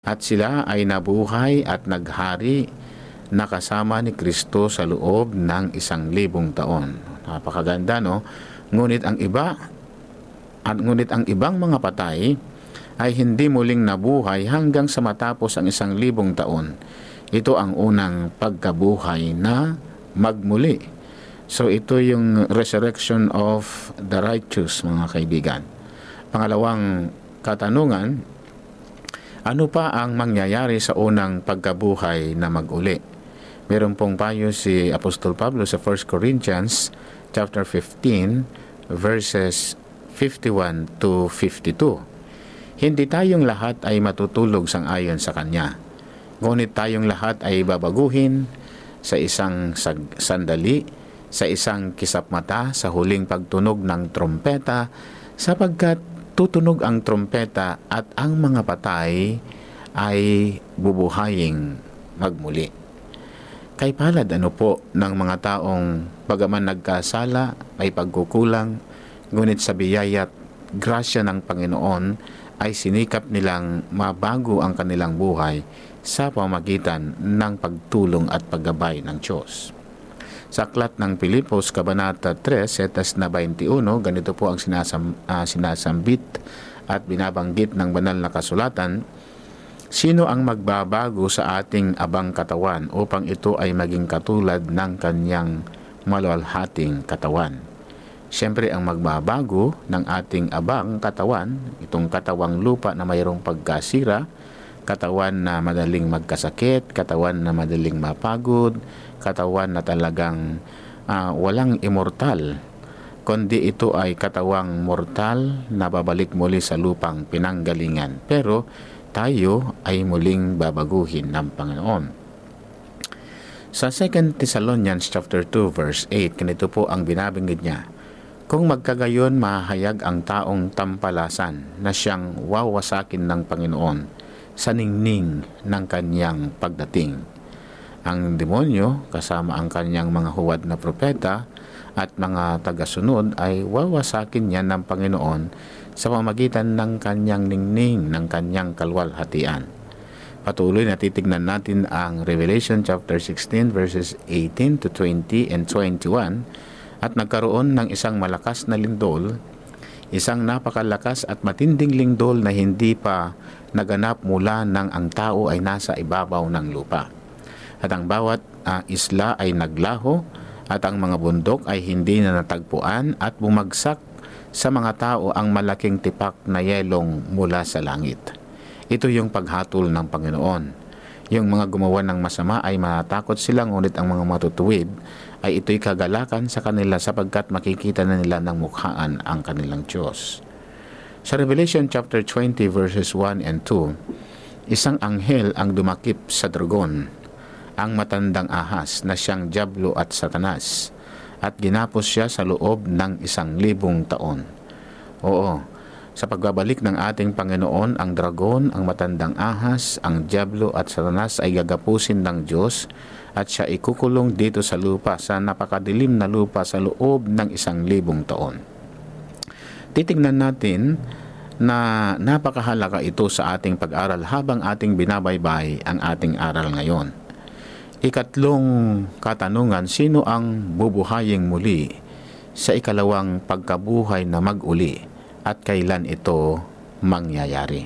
At sila ay nabuhay at naghari na kasama ni Kristo sa loob ng 1,000 taon. Napakaganda, no? Ngunit ang ibang mga patay ay hindi muling nabuhay hanggang sa matapos ang 1,000 taon. Ito ang unang pagkabuhay na magmuli. So ito yung resurrection of the righteous, mga kaibigan. Pangalawang katanungan, ano pa ang mangyayari sa unang pagkabuhay na mag-uli? Meron pong payo si Apostol Pablo sa 1 Corinthians chapter 15 verses 51 to 52. Hindi tayong lahat ay matutulog sang-ayon sa Kanya. Ngunit tayong lahat ay babaguhin sa isang sandali, sa isang kisap mata, sa huling pagtunog ng trompeta, sapagkat tutunog ang trompeta at ang mga patay ay bubuhaying magmuli. Kay palad ano po ng mga taong bagaman nagkasala, may pagkukulang, ngunit sa biyaya't grasya ng Panginoon ay sinikap nilang mabago ang kanilang buhay sa pamamagitan ng pagtulong at paggabay ng Diyos. Sa aklat ng Pilipos, Kabanata 3, setas na 21, ganito po ang sinasambit at binabanggit ng banal na kasulatan, sino ang magbabago sa ating abang katawan upang ito ay maging katulad ng kanyang maluwalhating katawan? Siyempre, ang magbabago ng ating abang katawan, itong katawang lupa na mayroong pagkasira, katawan na madaling magkasakit, katawan na madaling mapagod, katawan na talagang walang immortal, kundi ito ay katawang mortal na babalik muli sa lupang pinanggalingan. Pero tayo ay muling babaguhin ng Panginoon. Sa 2 Thessalonians chapter 2 verse 8, ganito po ang binabanggit niya, kung magkagayon mahayag ang taong tampalasan na siyang wawasakin ng Panginoon sa ningning ng kanyang pagdating. Ang demonyo kasama ang kanyang mga huwad na propeta at mga tagasunod ay wawasakin niya ng Panginoon sa pamamagitan ng kanyang ningning, ng kanyang kalwalhatian. Patuloy na titignan natin ang Revelation chapter 16 verses 18 to 20 and 21, at nagkaroon ng isang malakas na lindol, isang napakalakas at matinding lindol na hindi pa naganap mula nang ang tao ay nasa ibabaw ng lupa. At ang bawat isla ay naglaho at ang mga bundok ay hindi na natagpuan at bumagsak sa mga tao ang malaking tipak na yelong mula sa langit. Ito yung paghatol ng Panginoon. Yung mga gumawa ng masama ay matatakot sila, ngunit ang mga matutuwid ay ito'y kagalakan sa kanila sapagkat makikita na nila ng mukhaan ang kanilang Diyos. Sa Revelation chapter 20 verses 1 and 2, isang anghel ang dumakip sa dragon, ang matandang ahas na siyang Diablo at Satanas, at ginapos siya sa loob ng 1,000 taon. Oo, sa pagbabalik ng ating Panginoon, ang dragon, ang matandang ahas, ang Diablo at Satanas ay gagapusin ng Diyos at siya ikukulong dito sa lupa, sa napakadilim na lupa sa loob ng 1,000 taon. Titingnan natin na napakahalaga ito sa ating pag-aral habang ating binabaybay ang ating aral ngayon. Ikatlong katanungan, sino ang bubuhaying muli sa ikalawang pagkabuhay na mag-uli at kailan ito mangyayari?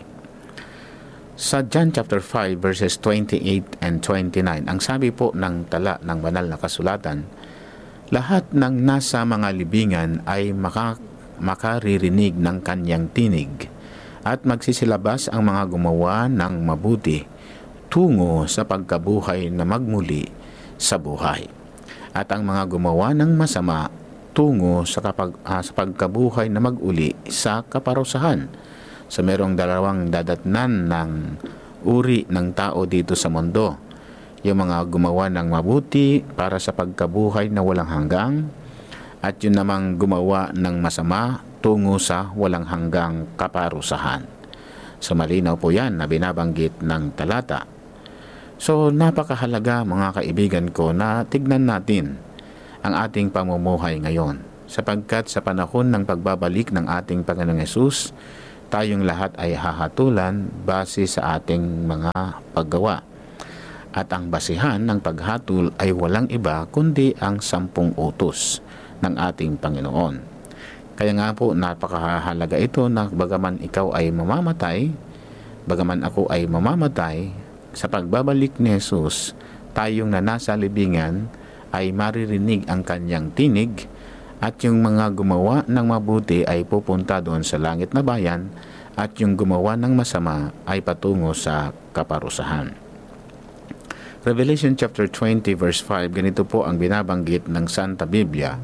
Sa John chapter 5 verses 28 and 29, ang sabi po ng tala ng banal na kasulatan, lahat ng nasa mga libingan ay makaririnig ng kanyang tinig at magsisilabas ang mga gumawa ng mabuti tungo sa pagkabuhay na magmuli sa buhay, at ang mga gumawa ng masama tungo sa pagkabuhay na mag-uli sa kaparusahan. So merong dalawang dadatnan ng uri ng tao dito sa mundo. Yung mga gumawa ng mabuti para sa pagkabuhay na walang hanggang, at yun namang gumawa ng masama tungo sa walang hanggang kaparusahan. So malinaw po yan na binabanggit ng talata. So napakahalaga, mga kaibigan ko, na tignan natin ang ating pamumuhay ngayon, sapagkat sa panahon ng pagbabalik ng ating Panginoong Hesus, tayong lahat ay hahatulan base sa ating mga paggawa. At ang basihan ng paghatol ay walang iba kundi ang 10 utos ng ating Panginoon. Kaya nga po napakahalaga ito na bagaman ikaw ay mamamatay, bagaman ako ay mamamatay, sa pagbabalik ni Jesus, tayong na nasa libingan ay maririnig ang kanyang tinig, at yung mga gumawa ng mabuti ay pupunta doon sa langit na bayan, at yung gumawa ng masama ay patungo sa kaparusahan. Revelation chapter 20 verse 5, ganito po ang binabanggit ng Santa Biblia.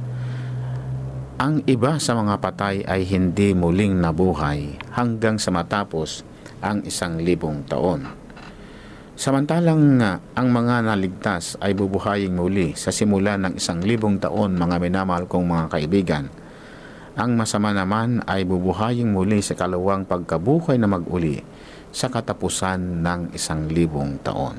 Ang iba sa mga patay ay hindi muling nabuhay hanggang sa matapos ang 1,000 taon. Samantalang ang mga naligtas ay bubuhayin muli sa simula ng 1,000 taon, mga minamahal kong mga kaibigan. Ang masama naman ay bubuhayin muli sa kalawang pagkabuhay na mag-uli sa katapusan ng 1,000 taon.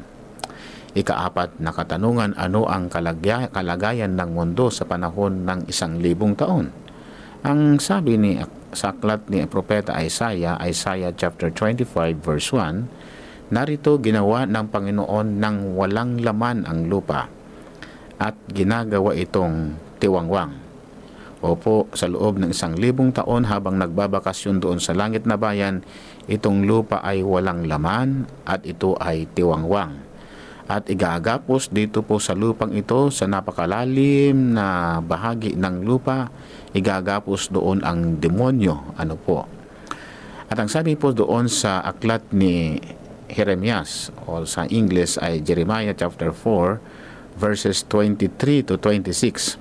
Ika-4 na katanungan, ano ang kalagayan ng mundo sa panahon ng 1,000 taon? Ang sabi sa aklat ni Propeta Isaiah chapter 25 verse 1, narito ginawa ng Panginoon ng walang laman ang lupa at ginagawa itong tiwangwang. Opo, sa loob ng 1,000 taon habang nagbabakasyon doon sa langit na bayan, itong lupa ay walang laman at ito ay tiwangwang. At igagapos dito po sa lupang ito, sa napakalalim na bahagi ng lupa, igagapos doon ang demonyo. Ano po? At ang sabi po doon sa aklat ni Jeremias, o sa English ay Jeremiah chapter 4 verses 23 to 26.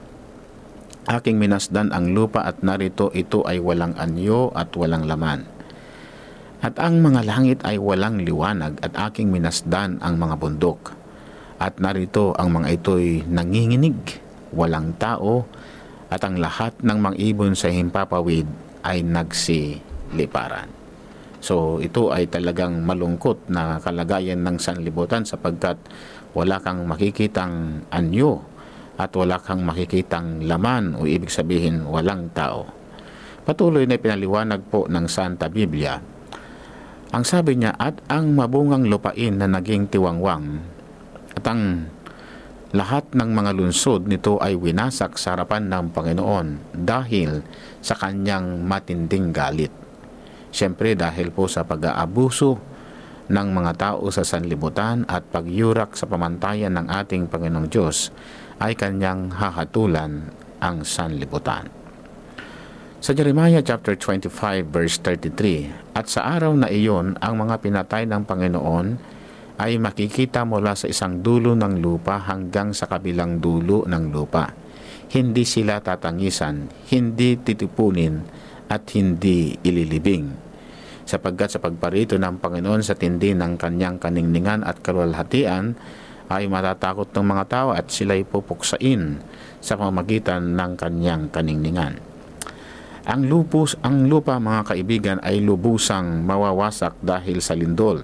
Aking minasdan ang lupa at narito ito ay walang anyo at walang laman. At ang mga langit ay walang liwanag at aking minasdan ang mga bundok. At narito ang mga ito'y nanginginig, walang tao, at ang lahat ng mga ibon sa himpapawid ay nagsiliparan. So ito ay talagang malungkot na kalagayan ng sanlibutan sapagkat wala kang makikitang anyo at wala kang makikitang laman, o ibig sabihin walang tao. Patuloy na pinaliwanag po ng Santa Biblia. Ang sabi niya, at ang mabungang lupain na naging tiwangwang, at ang lahat ng mga lunsod nito ay winasak sa harapan ng Panginoon dahil sa kanyang matinding galit. Siyempre dahil po sa pag-aabuso ng mga tao sa sanlibutan at pagyurak sa pamantayan ng ating Panginoong Diyos, ay kanyang hahatulan ang sanlibutan. Sa Jeremiah chapter 25 verse 33, at sa araw na iyon ang mga pinatay ng Panginoon ay makikita mula sa isang dulo ng lupa hanggang sa kabilang dulo ng lupa. Hindi sila tatangisan, hindi titipunin at hindi ililibing. Sapagkat sa pagparito ng Panginoon sa tindi ng kanyang kaningningan at kaluwalhatian ay matatakot ng mga tao at sila'y pupuksain sa pamamagitan ng kanyang kaningningan. Ang lupa mga kaibigan ay lubusang mawawasak dahil sa lindol.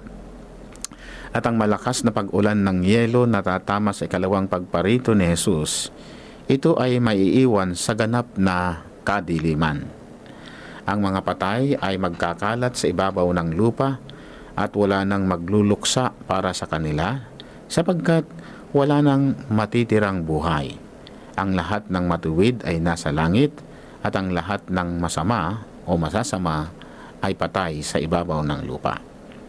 At ang malakas na pag-ulan ng yelo na tatama sa ikalawang pagparito ni Jesus, ito ay maiiwan sa ganap na kadiliman. Ang mga patay ay magkakalat sa ibabaw ng lupa at wala nang magluluksa para sa kanila sapagkat wala nang matitirang buhay. Ang lahat ng matuwid ay nasa langit at ang lahat ng masama o masasama ay patay sa ibabaw ng lupa.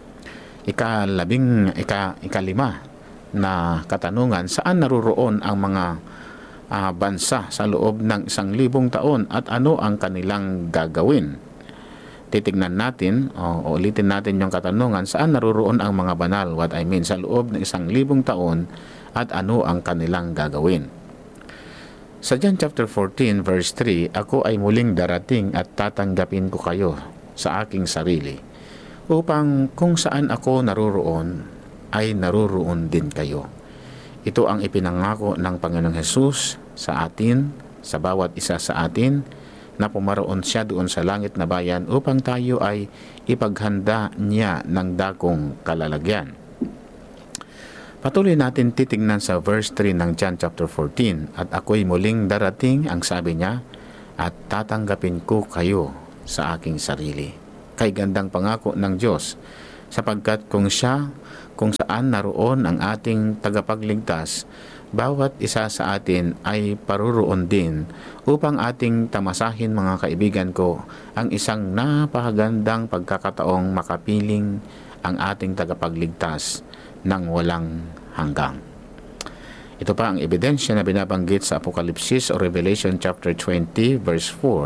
Ikalima na katanungan, saan naruroon ang mga bansa sa loob ng 1,000 taon at ano ang kanilang gagawin? Titignan natin o ulitin natin yung katanungan, saan naruroon ang mga banal, what I mean, sa loob ng 1,000 taon at ano ang kanilang gagawin? Sa John chapter 14 verse 3, ako ay muling darating at tatanggapin ko kayo sa aking sarili, upang kung saan ako naruroon ay naruroon din kayo. Ito ang ipinangako ng Panginoong Hesus sa atin, sa bawat isa sa atin, na pumaroon siya doon sa langit na bayan upang tayo ay ipaghanda niya ng dakong kalalagyan. Patuloy natin titingnan sa verse 3 ng John chapter 14, at ako'y muling darating, ang sabi niya, at tatanggapin ko kayo sa aking sarili. kay gandang pangako ng Diyos, sapagkat kung saan naroon ang ating tagapagligtas, bawat isa sa atin ay paruroon din upang ating tamasahin, mga kaibigan ko, ang isang napakagandang pagkakataong makapiling ang ating tagapagligtas ng walang hanggang. Ito pa ang ebidensya na binabanggit sa Apokalipsis o Revelation chapter 20 verse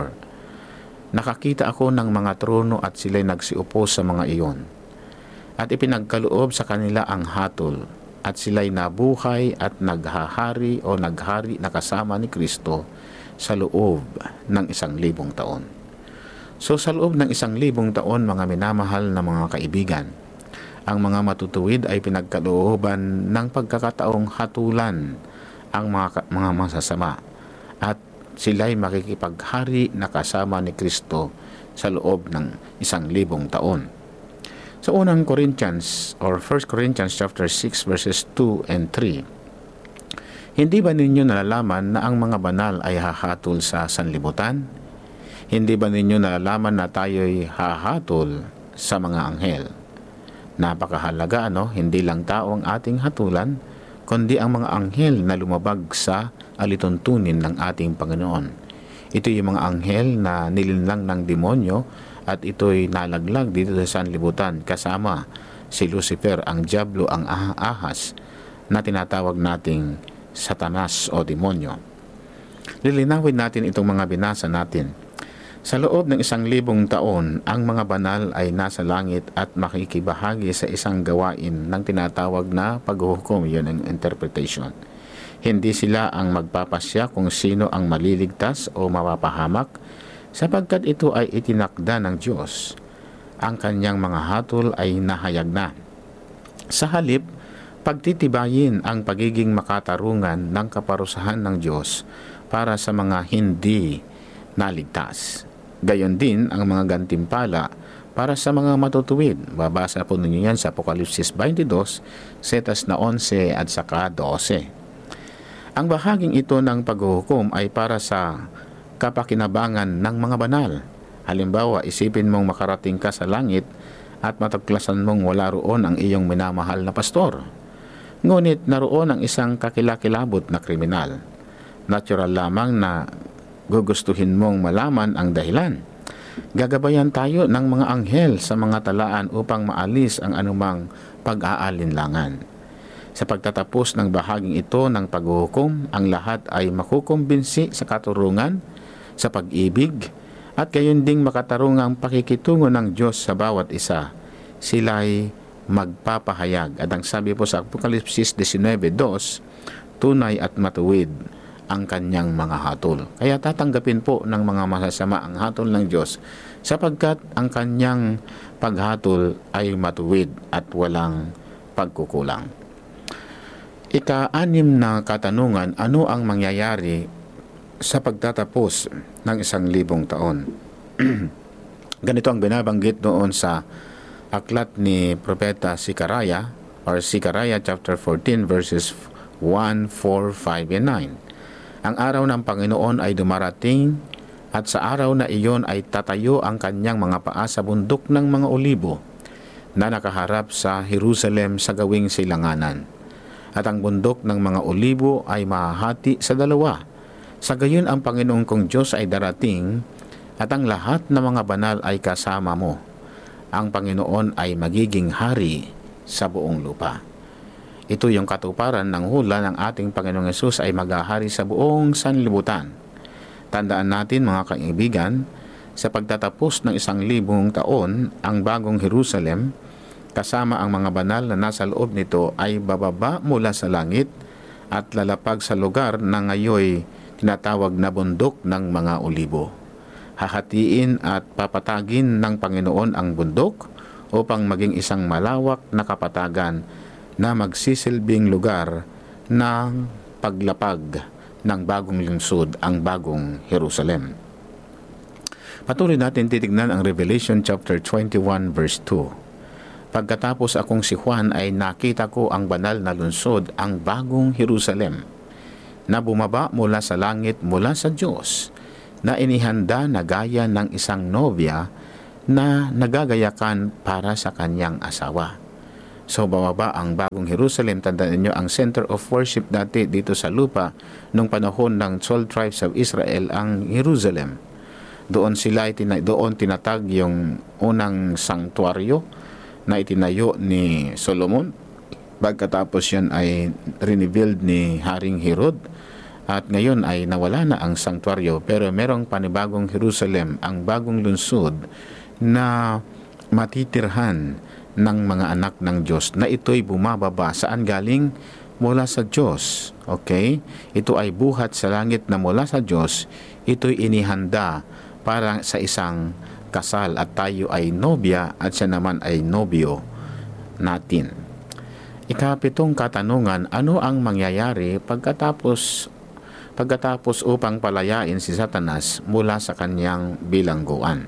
4. Nakakita ako ng mga trono at sila'y nagsiupo sa mga iyon. At ipinagkaloob sa kanila ang hatol, at sila'y nabuhay at naghahari o naghari na kasama ni Kristo sa loob ng 1,000 taon. So sa loob ng 1,000 taon, mga minamahal na mga kaibigan, ang mga matutuwid ay pinagkalooban ng pagkakataong hatulan ang mga masasama, at sila'y makikipaghari na kasama ni Kristo sa loob ng 1,000 taon. Sa unang Corinthians or 1 Corinthians chapter 6 verses 2 and 3, hindi ba ninyo nalalaman na ang mga banal ay hahatol sa sanlibutan? Hindi ba ninyo nalalaman na tayo'y hahatol sa mga anghel? Napakahalaga, hindi lang tao ang ating hatulan, kundi ang mga anghel na lumabag sa alituntunin ng ating Panginoon. Ito yung mga anghel na nilinlang ng demonyo, at ito'y nalaglag dito sa sanlibutan kasama si Lucifer, ang diablo, ang ahas na tinatawag nating Satanas o demonyo. Lilinawin natin itong mga binasa natin. Sa loob ng 1,000 taon, ang mga banal ay nasa langit at makikibahagi sa isang gawain ng tinatawag na paghuhukom. Yun ang interpretation. Hindi sila ang magpapasya kung sino ang maliligtas o mapapahamak, sapagkat ito ay itinakda ng Diyos. Ang kanyang mga hatol ay nahayag na. Sa halip, pagtitibayin ang pagiging makatarungan ng kaparusahan ng Diyos para sa mga hindi naligtas. Gayon din ang mga gantimpala para sa mga matutuwid. Babasa po ninyo yan sa Apokalipsis 22, setas na 11 at saka 12. Ang bahaging ito ng paghuhukom ay para sa kapakinabangan ng mga banal. Halimbawa, isipin mong makarating ka sa langit at matuklasan mong wala roon ang iyong minamahal na pastor. Ngunit naroon ang isang kakilakilabot na kriminal. Natural lamang na gugustuhin mong malaman ang dahilan. Gagabayan tayo ng mga anghel sa mga talaan upang maalis ang anumang pag-aalinlangan. Sa pagtatapos ng bahaging ito ng paghuhukom, ang lahat ay makukumbinsi sa katurungan, sa pag-ibig, at gayon ding makatarungang pakikitungo ng Diyos sa bawat isa. Sila'y magpapahayag. At ang sabi po sa Apokalipsis 19:2, tunay at matuwid ang kanyang mga hatol. Kaya tatanggapin po ng mga masasama ang hatol ng Diyos, sapagkat ang kanyang paghatol ay matuwid at walang pagkukulang. Ika-6 na katanungan, ano ang mangyayari sa pagtatapos ng 1,000 taon? Ganito ang binabanggit noon sa aklat ni Propeta Sicaraya or Sicaraya chapter 14 verses 1, 4, 5, and 9. Ang araw ng Panginoon ay dumarating, at sa araw na iyon ay tatayo ang kanyang mga paa sa bundok ng mga olibo na nakaharap sa Jerusalem sa gawing silanganan. At ang bundok ng mga olibo ay mahahati sa dalawa. Sa gayon ang Panginoong kong Diyos ay darating, at ang lahat ng mga banal ay kasama mo. Ang Panginoon ay magiging hari sa buong lupa. Ito yung katuparan ng hula ng ating Panginoong Hesus ay maghahari sa buong sanlibutan. Tandaan natin, mga kaibigan, sa pagtatapos ng 1,000 taon, ang bagong Jerusalem, kasama ang mga banal na nasa loob nito, ay bababa mula sa langit at lalapag sa lugar na ngayoy tinatawag na bundok ng mga olibo. Hahatiin at papatagin ng Panginoon ang bundok upang maging isang malawak na kapatagan na magsisilbing lugar ng paglapag ng bagong lungsod, ang bagong Jerusalem. Patuloy natin titignan ang Revelation chapter 21 verse 2. Pagkatapos akong si Juan ay nakita ko ang banal na lungsod, ang bagong Jerusalem, na bumaba mula sa langit mula sa Diyos, na inihanda na gaya ng isang nobya na nagagayakan para sa kanyang asawa. So bababa ang bagong Jerusalem. Tandaan niyo, ang center of worship dati dito sa lupa nung panahon ng 12 tribes of Israel ang Jerusalem. Doon tinatag yung unang sanktuaryo na itinayo ni Solomon. Pagkatapos yan ay rebuild ni Haring Herod. At ngayon ay nawala na ang sanktuaryo, pero merong panibagong Jerusalem, ang bagong lungsod na matitirhan ng mga anak ng Diyos, na ito'y bumababa. Saan galing? Mula sa Diyos. Okay? Ito ay buhat sa langit na mula sa Diyos. Ito'y inihanda para sa isang kasal, at tayo ay nobya at siya naman ay nobyo natin. Ikapitong katanungan, ano ang mangyayari pagkatapos upang palayain si Satanas mula sa kanyang bilangguan?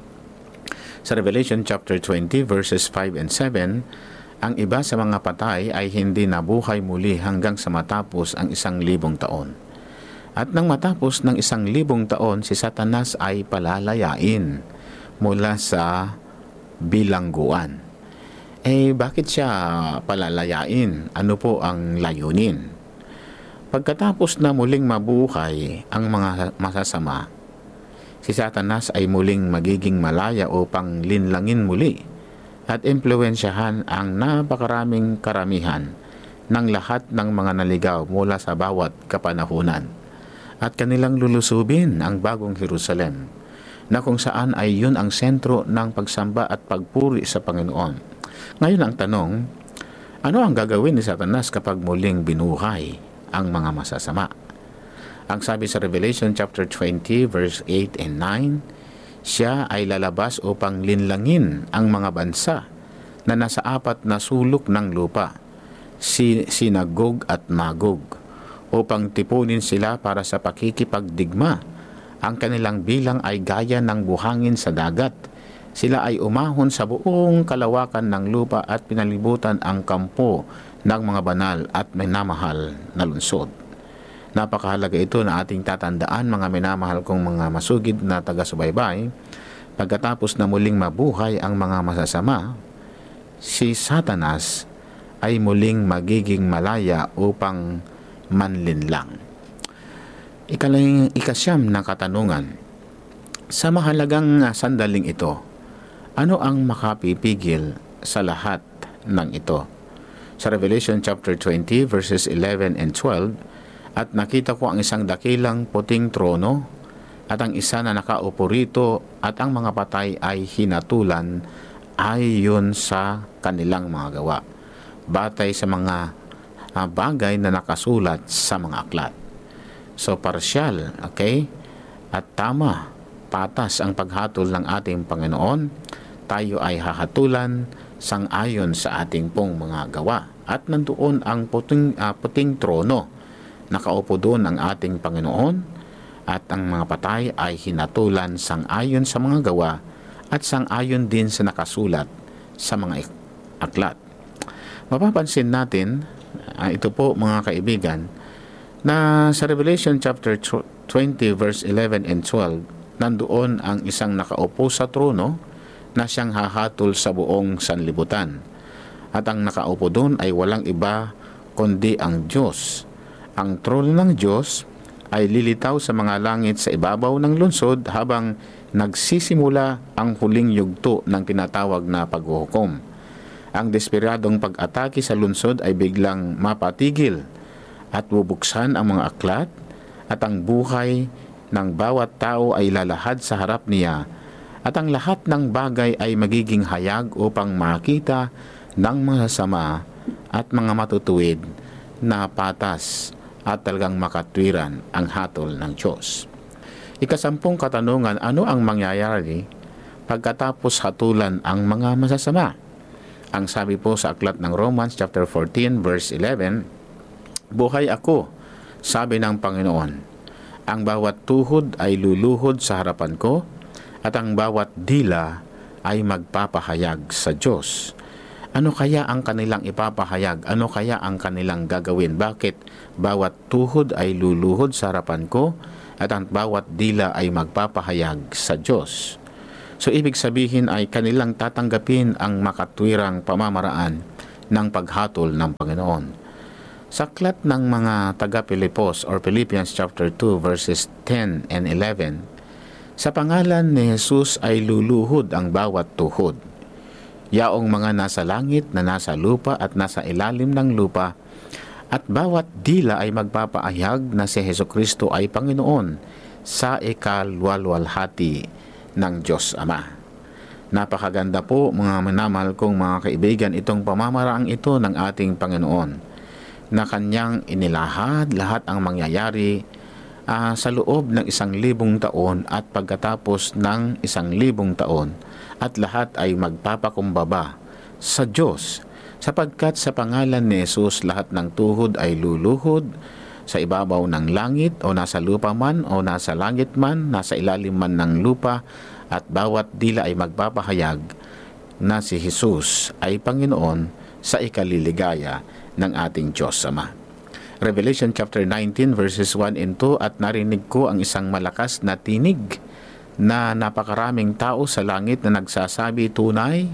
Sa Revelation chapter 20 verses 5 and 7, ang iba sa mga patay ay hindi nabuhay muli hanggang sa matapos ang 1,000 taon. At nang matapos ng 1,000 taon, si Satanas ay palalayain mula sa bilangguan. Bakit siya palalayain? Ano po ang layunin? Pagkatapos na muling mabuhay ang mga masasama, si Satanas ay muling magiging malaya upang linlangin muli at impluwensyahan ang napakaraming karamihan ng lahat ng mga naligaw mula sa bawat kapanahunan, at kanilang lulusubin ang bagong Jerusalem, na kung saan ay yun ang sentro ng pagsamba at pagpuri sa Panginoon. Ngayon ang tanong, ano ang gagawin ni Satanas kapag muling binuhay ang mga masasama? Ang sabi sa Revelation chapter 20 verse 8 and 9, siya ay lalabas upang linlangin ang mga bansa na nasa 4 na sulok ng lupa, Sinagog at Magog, upang tipunin sila para sa pakikipagdigma. Ang kanilang bilang ay gaya ng buhangin sa dagat. Sila ay umahon sa buong kalawakan ng lupa at pinalibutan ang kampo ng mga banal at minamahal na lungsod. Napakahalaga ito na ating tatandaan, mga minamahal kong mga masugid na taga-subaybay. Pagkatapos na muling mabuhay ang mga masasama, si Satanas ay muling magiging malaya upang manlinlang. Ikasyam na katanungan, sa mahalagang sandaling ito, ano ang makapipigil sa lahat ng ito? Sa Revelation chapter 20 verses 11 and 12, at nakita ko ang isang dakilang puting trono at ang isa na nakaupo rito, at ang mga patay ay hinatulan ayon sa kanilang mga gawa, batay sa mga bagay na nakasulat sa mga aklat. So parsyal, okay? At tama, patas ang paghatol ng ating Panginoon. Tayo ay hahatulan sang-ayon sa ating pong mga gawa. At nandoon ang puting trono. Nakaupo doon ang ating Panginoon, at ang mga patay ay hinatulan sang-ayon sa mga gawa at sang-ayon din sa nakasulat sa mga aklat. Mapapansin natin, ito po mga kaibigan, na sa Revelation chapter 20 verse 11 and 12, nandoon ang isang nakaupo sa trono na siyang hahatol sa buong sanlibutan. At ang nakaupo doon ay walang iba kundi ang Diyos. Ang trono ng Diyos ay lilitaw sa mga langit sa ibabaw ng lungsod habang nagsisimula ang huling yugto ng tinatawag na paghuhukom. Ang desperadong pag-atake sa lungsod ay biglang mapatigil at bubuksan ang mga aklat, at ang buhay ng bawat tao ay lalahad sa harap niya, at ang lahat ng bagay ay magiging hayag upang makita ng mga sama at mga matutuwid na patas at talagang makatwiran ang hatol ng Diyos. Ikasampung katanungan, ano ang mangyayari pagkatapos hatulan ang mga masasama? Ang sabi po sa aklat ng Romans chapter 14 verse 11, buhay ako, sabi ng Panginoon. Ang bawat tuhod ay luluhod sa harapan ko, at ang bawat dila ay magpapahayag sa Diyos. Ano kaya ang kanilang ipapahayag? Ano kaya ang kanilang gagawin? Bakit bawat tuhod ay luluhod sa harapan ko, at ang bawat dila ay magpapahayag sa Diyos? So ibig sabihin ay kanilang tatanggapin ang makatwirang pamamaraan ng paghatol ng Panginoon. Sa aklat ng mga taga-Pilipos or Philippians chapter 2 verses 10 and 11, sa pangalan ni Jesus ay luluhod ang bawat tuhod. Yaong mga nasa langit, na nasa lupa at nasa ilalim ng lupa, at bawat dila ay magpapaahayag na si Hesukristo ay Panginoon sa ikalwalwalhati ng Diyos Ama. Napakaganda po mga minamahal kong mga kaibigan itong pamamaraang ito ng ating Panginoon, na kanyang inilahad lahat ang mangyayari sa loob ng 1,000 taon at pagkatapos ng 1,000 taon, at lahat ay magpapakumbaba sa Diyos, sapagkat sa pangalan ni Jesus lahat ng tuhod ay luluhod sa ibabaw ng langit o nasa lupa man o nasa langit man, nasa ilalim man ng lupa, at bawat dila ay magpapahayag na si Jesus ay Panginoon sa ikaliligaya ng ating Diyos Ama. Revelation chapter 19 verses 1 and 2, at narinig ko ang isang malakas na tinig na napakaraming tao sa langit na nagsasabi, tunay,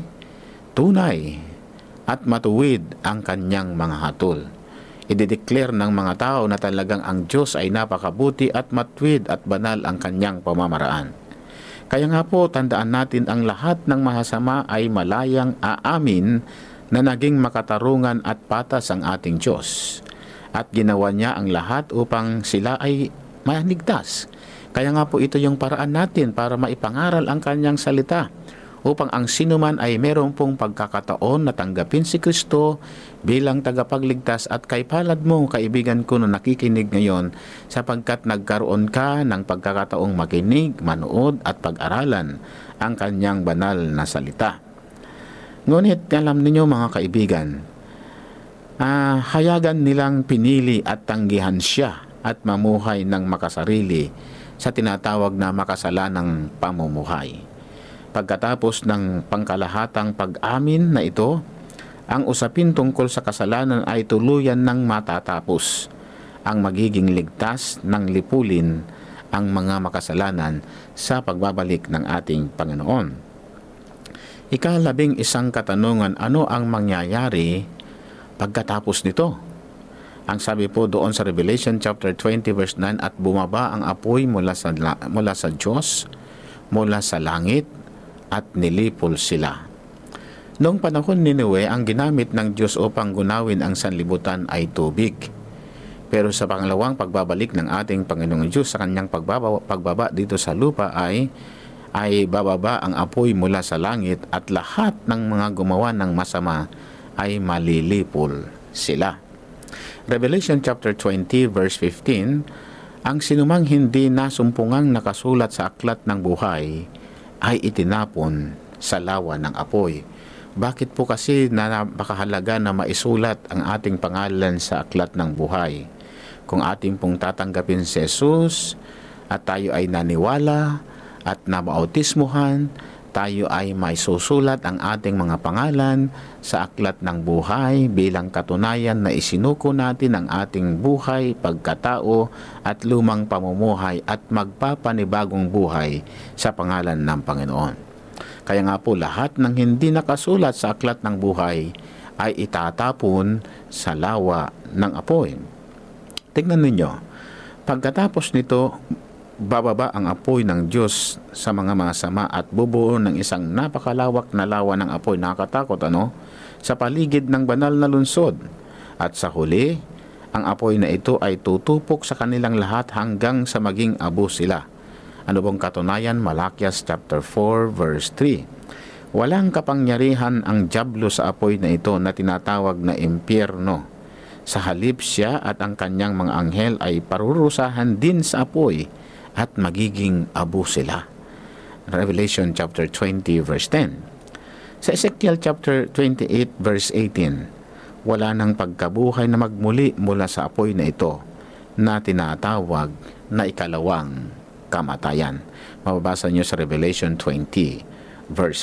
tunay, at matuwid ang kanyang mga hatol. Idideclare ng mga tao na talagang ang Diyos ay napakabuti at matuwid at banal ang kanyang pamamaraan. Kaya nga po, tandaan natin ang lahat ng mahasama ay malayang aamin na naging makatarungan at patas ang ating Diyos. At ginawa niya ang lahat upang sila ay maligtas. Kaya nga po ito yung paraan natin para maipangaral ang kanyang salita, upang ang sinuman ay meron pong pagkakataon na tanggapin si Kristo bilang tagapagligtas. At kay palad mo, kaibigan ko na nakikinig ngayon, sapagkat nagkaroon ka ng pagkakataong makinig, manood at pag-aralan ang kanyang banal na salita. Ngunit alam ninyo mga kaibigan, hayagan nilang pinili at tanggihan siya at mamuhay ng makasarili sa tinatawag na makasalanang pamumuhay. Pagkatapos ng pangkalahatang pag-amin na ito, ang usapin tungkol sa kasalanan ay tuluyan ng matatapos. Ang magiging ligtas ng lipulin ang mga makasalanan sa pagbabalik ng ating Panginoon. Ika-11 katanungan, ano ang mangyayari pagkatapos nito? Ang sabi po doon sa Revelation chapter 20 verse 9, at bumaba ang apoy mula sa Diyos, mula sa langit, at nilipol sila. Noong panahon ni Noe, ang ginamit ng Diyos upang gunawin ang sanlibutan ay tubig. Pero sa pangalawang pagbabalik ng ating Panginoong Diyos sa kanyang pagbaba dito sa lupa ay bababa ang apoy mula sa langit, at lahat ng mga gumawa ng masama ay malilipol sila. Revelation chapter 20 verse 15, ang sinumang hindi nasumpungang nakasulat sa aklat ng buhay ay itinapon sa lawa ng apoy. Bakit po kasi napakahalaga na maisulat ang ating pangalan sa aklat ng buhay? Kung ating pong tatanggapin si Jesus at tayo ay naniwala at nabautismuhan, tayo ay may susulat ang ating mga pangalan sa aklat ng buhay bilang katunayan na isinuko natin ang ating buhay, pagkatao at lumang pamumuhay at magpapanibagong buhay sa pangalan ng Panginoon. Kaya nga po lahat ng hindi nakasulat sa aklat ng buhay ay itatapon sa lawa ng apoy. Tingnan ninyo, pagkatapos nito, bababa ang apoy ng Diyos sa mga masama at bubuo ng isang napakalawak na lawa ng apoy, nakakatakot sa paligid ng banal na lungsod. At sa huli, ang apoy na ito ay tutupok sa kanilang lahat hanggang sa maging abo sila. Ano bang katunayan? Malakias chapter 4 verse 3. Walang kapangyarihan ang dyablo sa apoy na ito na tinatawag na impyerno. Sa halip siya at ang kanyang mga anghel ay parurusahan din sa apoy at magiging abo sila. Revelation chapter 20 verse 10. Sa Ezekiel chapter 28 verse 18, wala nang pagkabuhay na magmuli mula sa apoy na ito na tinatawag na ikalawang kamatayan. Mababasa niyo sa Revelation 20 verse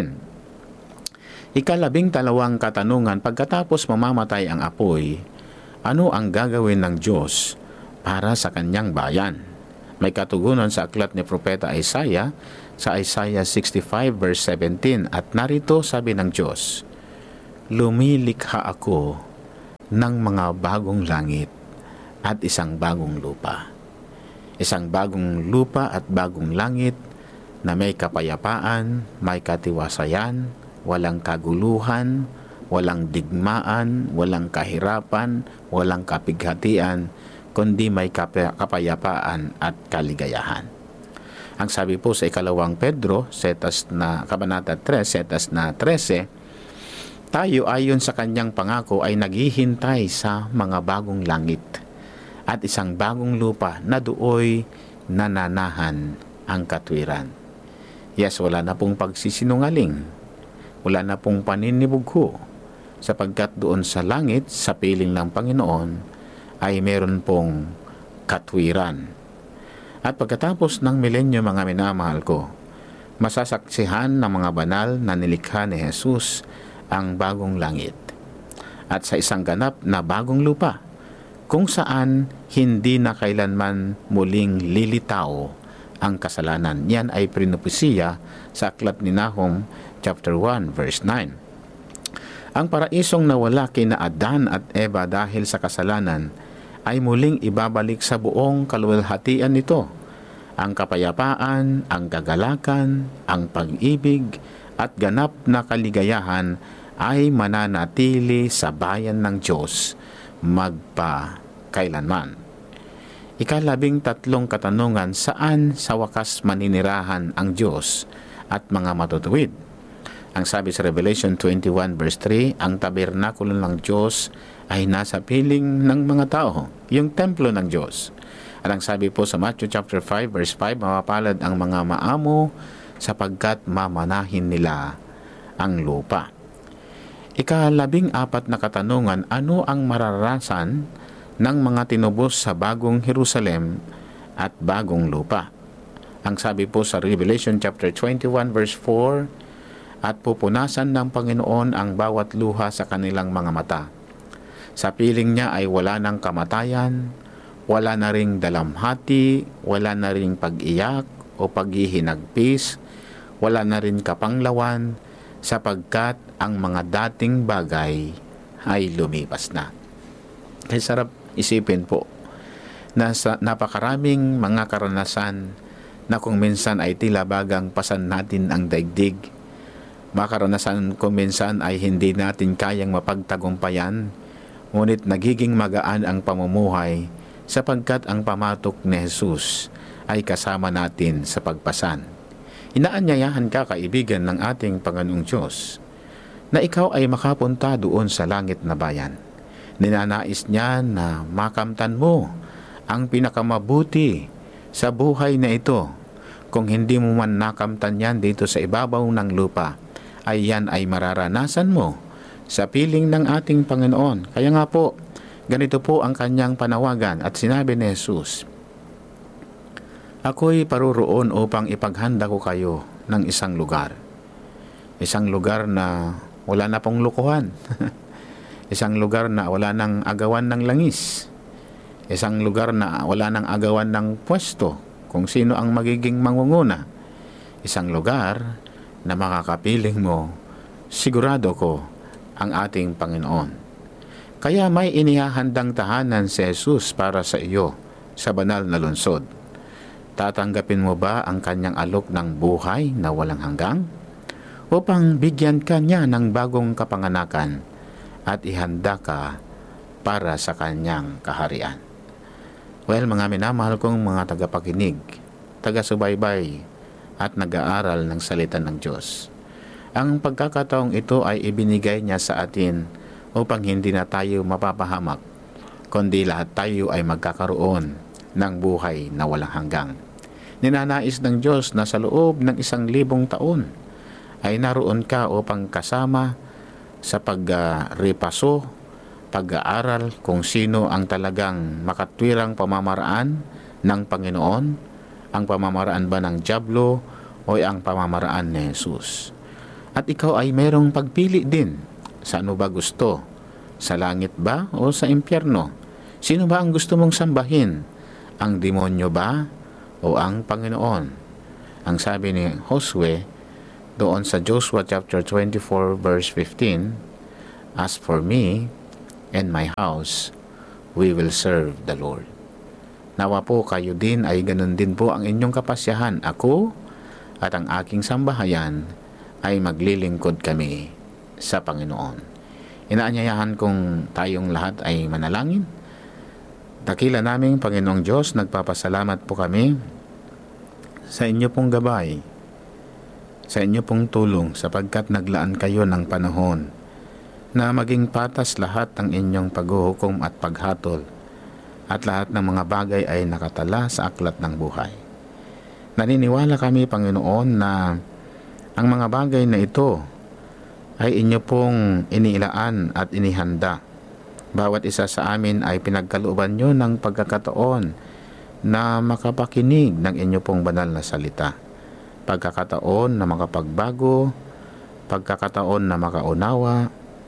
14. Ika-12 katanungan, pagkatapos mamamatay ang apoy, ano ang gagawin ng Diyos para sa kanyang bayan? May katugunan sa aklat ni Propeta Isaiah sa Isaiah 65 verse 17. At narito sabi ng Diyos, lumilikha ako ng mga bagong langit at isang bagong lupa. Isang bagong lupa at bagong langit na may kapayapaan, may katiwasayan, walang kaguluhan, walang digmaan, walang kahirapan, walang kapighatian, kundi may kapayapaan at kaligayahan. Ang sabi po sa ikalawang Pedro, Kabanata 3, setas na 13, tayo ayon sa kanyang pangako ay naghihintay sa mga bagong langit at isang bagong lupa na dooy nananahan ang katwiran. Yes, wala na pong pagsisinungaling, wala na pong paninibugho, sapagkat doon sa langit, sa piling ng Panginoon, ay meron pong katwiran. At pagkatapos ng milenyo, mga minamahal ko, masasaksihan ng mga banal na nilikha ni Jesus ang bagong langit at sa isang ganap na bagong lupa kung saan hindi na kailanman muling lilitaw ang kasalanan. Yan ay pinopesiya sa aklat ni Nahum chapter 1 verse 9. Ang paraisong nawala kina Adan at Eva dahil sa kasalanan ay muling ibabalik sa buong kaluwalhatian nito. Ang kapayapaan, ang kagalakan, ang pag-ibig at ganap na kaligayahan ay mananatili sa bayan ng Diyos magpa-kailanman. Ika-13 katanungan, saan sa wakas maninirahan ang Diyos at mga matutuwid? Ang sabi sa Revelation 21 verse 3, ang tabernakulo ng Diyos ay nasa piling ng mga tao, yung templo ng Diyos. At ang sabi po sa Matthew chapter 5 verse 5, mapapalad ang mga maamo sapagkat mamanahin nila ang lupa. Ika-14 na katanungan, ano ang mararanasan ng mga tinubos sa bagong Jerusalem at bagong lupa? Ang sabi po sa Revelation chapter 21 verse 4, at pupunasan ng Panginoon ang bawat luha sa kanilang mga mata. Sa piling niya ay wala ng kamatayan, wala na ring dalamhati, wala na ring pag-iyak o paghihinagpis, wala na rin kapanglawan, sapagkat ang mga dating bagay ay lumipas na. Kaya sarap isipin po na sa napakaraming mga karanasan na kung minsan ay tila bagang pasan natin ang daigdig, makaranasan kung minsan ay hindi natin kayang mapagtagumpayan, ngunit nagiging magaan ang pamumuhay sapagkat ang pamatok ni Jesus ay kasama natin sa pagpasan. Inaanyayahan ka, kaibigan ng ating Panginoong Diyos, na ikaw ay makapunta doon sa langit na bayan. Ninanais niya na makamtan mo ang pinakamabuti sa buhay na ito. Kung hindi mo man nakamtan yan dito sa ibabaw ng lupa, ay yan ay mararanasan mo sa piling ng ating Panginoon. Kaya nga po, ganito po ang kanyang panawagan at sinabi ni Jesus, ako'y paroroon upang ipaghanda ko kayo ng isang lugar. Isang lugar na wala na pong lukuhan. Isang lugar na wala nang agawan ng langis. Isang lugar na wala nang agawan ng pwesto kung sino ang magiging mangunguna. Isang lugar na makakapiling mo, sigurado ko, ang ating Panginoon. Kaya may inihahandang tahanan si Jesus para sa iyo sa banal na lungsod. Tatanggapin mo ba ang kanyang alok ng buhay na walang hanggang? Upang bigyan ka niya ng bagong kapanganakan at ihanda ka para sa kanyang kaharian. Well, mga minamahal kong mga tagapakinig, taga-subaybay at nag-aaral ng salita ng Diyos. Ang pagkakataong ito ay ibinigay niya sa atin upang hindi na tayo mapapahamak, kundi lahat tayo ay magkakaroon ng buhay na walang hanggang. Ninanais ng Diyos na sa loob ng 1,000 taon ay naroon ka upang kasama sa pag-repaso, pag-aaral kung sino ang talagang makatwirang pamamaraan ng Panginoon, ang pamamaraan ba ng dyablo o ang pamamaraan ni Jesus. At ikaw ay mayroong pagpili din. Saan mo ba gusto? Sa langit ba o sa impyerno? Sino ba ang gusto mong sambahin? Ang demonyo ba o ang Panginoon? Ang sabi ni Josue doon sa Joshua chapter 24 verse 15, "As for me and my house, we will serve the Lord." Nawa po kayo din ay ganun din po ang inyong kapasyahan. Ako at ang aking sambahayan ay maglilingkod kami sa Panginoon. Inaanyayahan kong tayong lahat ay manalangin. Dakila naming Panginoong Diyos, nagpapasalamat po kami sa inyo pong gabay, sa inyo pong tulong, sapagkat naglaan kayo ng panahon na maging patas lahat ng inyong paghuhukom at paghatol, at lahat ng mga bagay ay nakatala sa aklat ng buhay. Naniniwala kami, Panginoon, na ang mga bagay na ito ay inyo pong iniilaan at inihanda. Bawat isa sa amin ay pinagkalooban nyo ng pagkakataon na makapakinig ng inyo pong banal na salita. Pagkakataon na makapagbago, pagkakataon na makaunawa,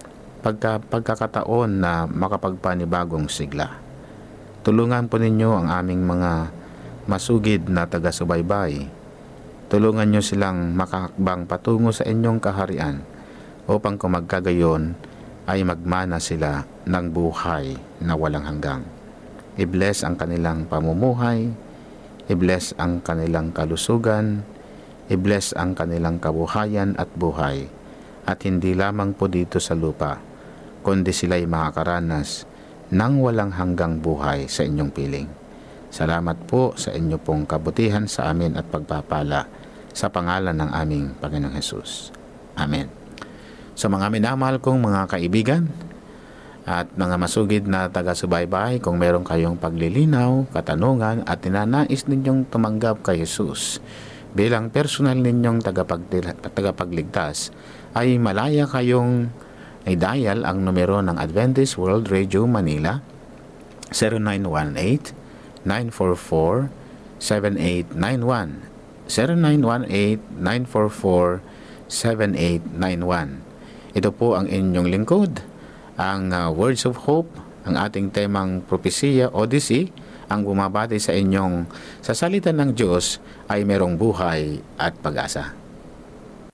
pagkakataon na makapagpanibagong sigla. Tulungan po ninyo ang aming mga masugid na taga-subaybay. Tulungan nyo silang makahakbang patungo sa inyong kaharian upang kung magkagayon ay magmana sila ng buhay na walang hanggang. I-bless ang kanilang pamumuhay, i-bless ang kanilang kalusugan, i-bless ang kanilang kabuhayan at buhay, at hindi lamang po dito sa lupa, kundi sila'y makakaranas ng walang hanggang buhay sa inyong piling. Salamat po sa inyo pong kabutihan sa amin at pagpapala sa pangalan ng aming Panginoong Hesus. Amen. Sa mga minamahal kong mga kaibigan at mga masugid na taga-subaybay, kung meron kayong paglilinaw, katanungan at ninanais ninyong tumanggap kay Jesus bilang personal ninyong tagapagligtas, ay malaya kayong i-dial ang numero ng Adventist World Radio Manila 0918-944-7891 0918-944-7891. Ito po ang inyong lingkod, ang Words of Hope, ang ating temang Propesya Odyssey, ang bumabati sa inyong sa salita ng Diyos ay merong buhay at pag-asa.